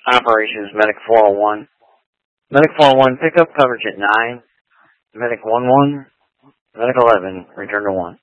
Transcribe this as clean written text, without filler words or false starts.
Operations Medic 401. Medic 401, pick up coverage at 9. Medic 11, Medic 11, return to 1.